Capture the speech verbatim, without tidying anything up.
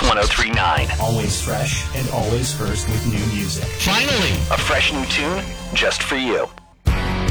one oh three point nine. Always fresh and always first with new music. Finally, A fresh new tune just for you.